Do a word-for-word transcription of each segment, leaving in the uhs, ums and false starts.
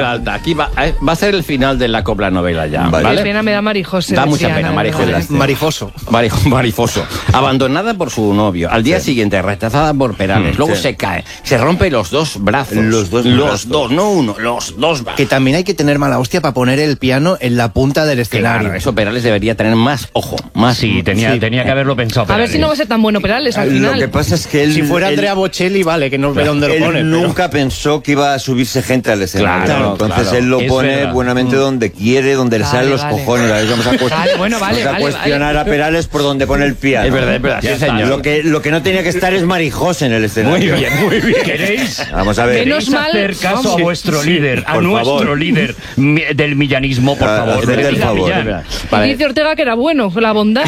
la alta. Aquí va, eh, va a ser el final de la copla novela ya. Vale. ¿vale? Qué pena me da Marijose. Da mucha decía, pena, la Marijose. verdad. Marifoso. Marijo- Marifoso. Abandonada por su novio. Al día Sí. siguiente, rechazada por Perales. Mm, Luego sí. se cae. Se rompe los dos brazos. Los dos Los brazos. dos, no uno, los dos brazos. Que también hay que tener mala hostia para poner el piano en la punta del escenario. Claro, eso Perales debería tener más ojo. Más Sí, tenía, Sí. tenía que haberlo pensado. A ver Perales. si no va a ser tan bueno Perales al Lo que final. pasa es que él... Si fuera él- Andrea Bocelli, vale, que no ve dónde lo él pone. pero- nunca pensó que iba a subirse gente al escenario. Claro, Entonces claro. él lo Es pone verdad. buenamente donde quiere, donde le Vale, salen los vale. cojones. A ver, vamos a, cuest- Vale, bueno, vale, vamos a vale, cuestionar vale. a Perales por donde pone el piano. Es verdad, es verdad, Ya sí, está. señor. Lo que, lo que no tenía que estar es Marijose en el escenario. Muy bien, muy bien. ¿Queréis? Vamos a ver. Menos ¿Queréis mal- hacer caso vamos. a vuestro Sí, líder, a por nuestro favor. líder mi- del millanismo, por Ah, favor? haced el Decid a favor. Millán. Vale. Y dice Ortega que era bueno, la bondad.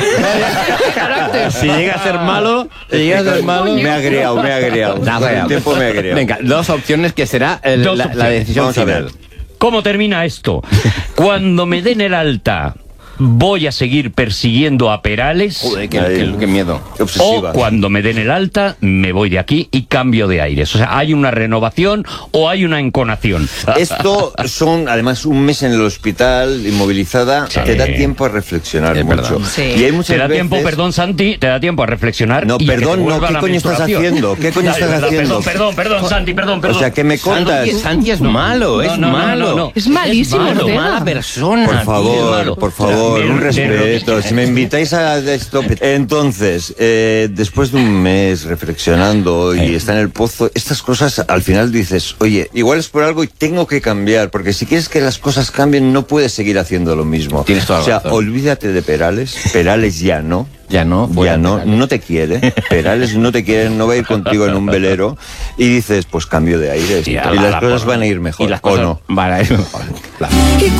Carácter. Si llega a ser malo, si llega a ser malo... Me ha agriado, me ha agriado. Da, Con el vea. tiempo me ha agriado. Venga, dos opciones que será el- Dos la, la opciones. decisión Vamos a final. ver. ¿Cómo termina esto? Cuando me den el alta, ¿voy a seguir persiguiendo a Perales? Joder, qué, Ahí. qué- qué miedo. Qué O obsesiva. cuando me den el alta, me voy de aquí y cambio de aires. O sea, ¿hay una renovación o hay una enconación? Esto son, además, un mes en el hospital, inmovilizada, Sí. te da tiempo a reflexionar Es mucho. verdad. Sí. Y hay muchas Te da veces... tiempo, perdón, Santi, te da tiempo a reflexionar. No, y a que perdón, te no, vuelva ¿qué la coño estás menstruación. haciendo? ¿Qué coño Dale, estás verdad, haciendo? Perdón, perdón, perdón, Santi, perdón, perdón. O sea, ¿qué me contas? Santi, Santi es malo, es No, no, no, malo. no, no. Es malísimo, Es malo, Ortega. Mala persona. Por tío. favor, por favor, Mira, un mira, respeto. mira. Si me invitáis a esto... Entonces, eh, después de un mes reflexionando y está en el pozo, estas cosas al final dices, oye, igual es por algo y tengo que cambiar, porque si quieres que las cosas cambien no puedes seguir haciendo lo mismo. Tienes toda la O sea, razón. olvídate de Perales, Perales ya no. Ya no, voy Ya a no, Perales. no te quiere, Perales no te quiere, no va a ir contigo en un velero y dices, pues cambio de aires Sí, y a la- las la cosas porra. van a ir mejor, Y las ¿o cosas no? van a ir mejor. Claro. Y